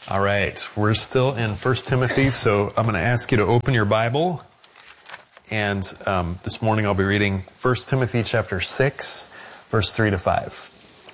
All right, we're still in 1 Timothy, so I'm going to ask you to open your Bible. And this morning I'll be reading 1 Timothy chapter 6, verse 3 to 5.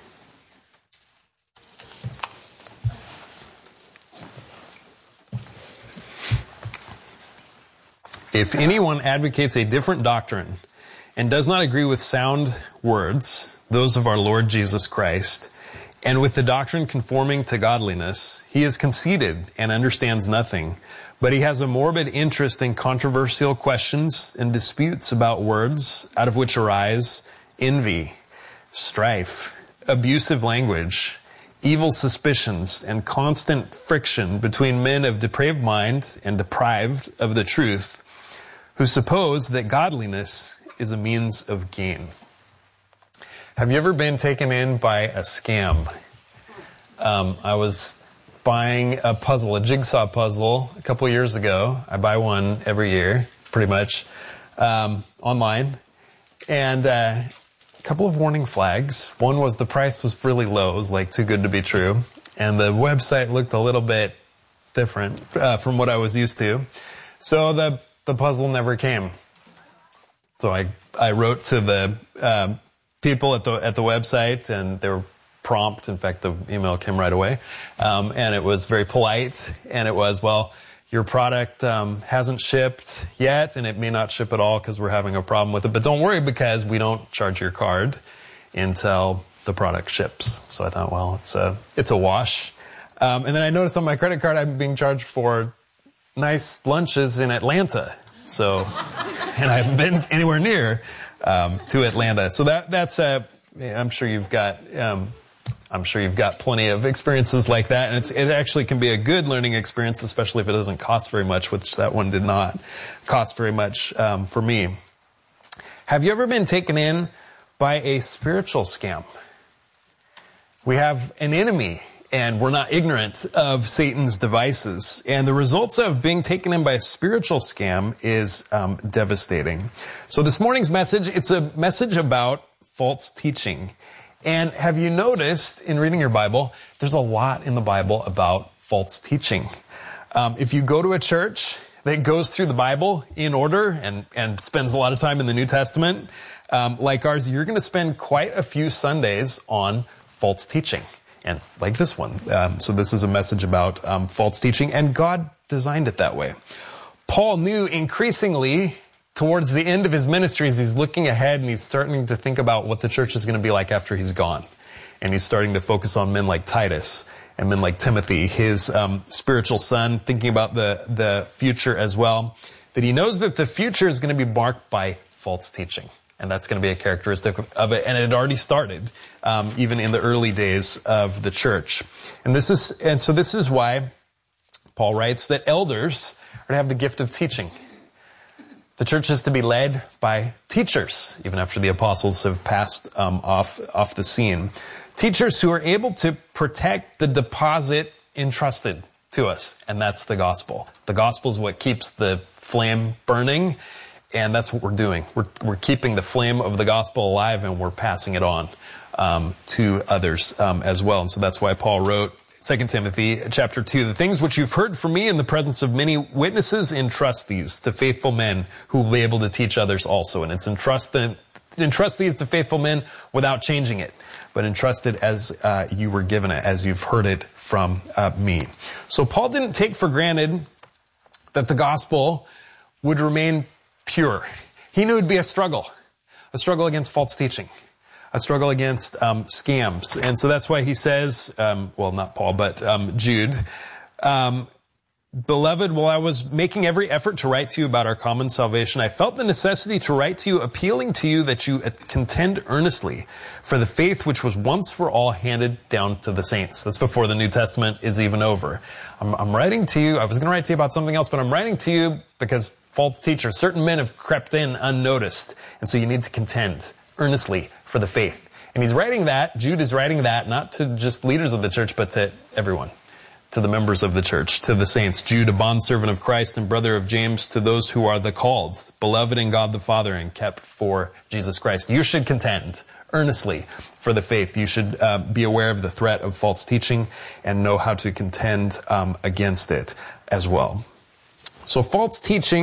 If anyone advocates a different doctrine and does not agree with sound words, those of our Lord Jesus Christ, and with the doctrine conforming to godliness, he is conceited and understands nothing, but he has a morbid interest in controversial questions and disputes about words, out of which arise envy, strife, abusive language, evil suspicions, and constant friction between men of depraved mind and deprived of the truth, who suppose that godliness is a means of gain. Have you ever been taken in by a scam? I was buying a puzzle, a jigsaw puzzle, a couple of years ago. I buy one every year, pretty much, online. And a couple of warning flags. One was the price was really low. It was like too good to be true. And the website looked a little bit different from what I was used to. So the puzzle never came. So I wrote to the people at the website, and they were prompt. In fact, the email came right away, and it was very polite. And it was, well, your product hasn't shipped yet, and it may not ship at all because we're having a problem with it. But don't worry, because we don't charge your card until the product ships. So I thought, well, it's a wash. And then I noticed on my credit card I'm being charged for nice lunches in Atlanta. So, and I haven't been anywhere near to Atlanta. So that's I'm sure you've got plenty of experiences like that, and it actually can be a good learning experience, especially if it doesn't cost very much, which that one did not cost very much for me. Have you ever been taken in by a spiritual scam? We have an enemy, and we're not ignorant of Satan's devices. And the results of being taken in by a spiritual scam is devastating. So this morning's message, it's a message about false teaching. And have you noticed in reading your Bible, there's a lot in the Bible about false teaching. If you go to a church that goes through the Bible in order and spends a lot of time in the New Testament, like ours, you're going to spend quite a few Sundays on false teaching. And like this one. So this is a message about false teaching, and God designed it that way. Paul knew increasingly towards the end of his ministries, he's looking ahead and he's starting to think about what the church is going to be like after he's gone. And he's starting to focus on men like Titus and men like Timothy, his spiritual son, thinking about the future as well. That he knows that the future is going to be marked by false teaching. And that's going to be a characteristic of it. And it had already started, even in the early days of the church. And so this is why Paul writes that elders are to have the gift of teaching. The church is to be led by teachers, even after the apostles have passed off the scene. Teachers who are able to protect the deposit entrusted to us. And that's the gospel. The gospel is what keeps the flame burning. And that's what we're doing. We're keeping the flame of the gospel alive, and we're passing it on to others as well. And so that's why Paul wrote 2 Timothy chapter 2, the things which you've heard from me in the presence of many witnesses, entrust these to faithful men who will be able to teach others also. And it's entrust these to faithful men without changing it, but entrust it as you were given it, as you've heard it from me. So Paul didn't take for granted that the gospel would remain pure. He knew it'd be a struggle against false teaching, a struggle against scams. And so that's why he says, well, not Paul, but Jude, beloved, while I was making every effort to write to you about our common salvation, I felt the necessity to write to you, appealing to you that you contend earnestly for the faith which was once for all handed down to the saints. That's before the New Testament is even over. I'm writing to you. I was going to write to you about something else, but I'm writing to you because false teachers, certain men have crept in unnoticed. And so you need to contend earnestly for the faith. And he's writing that, Jude is writing that, not to just leaders of the church, but to everyone. to the members of the church, to the saints. Jude, a bondservant of Christ and brother of James, to those who are the called, beloved in God the Father, and kept for Jesus Christ. You should contend earnestly for the faith. You should be aware of the threat of false teaching and know how to contend against it as well. So false teaching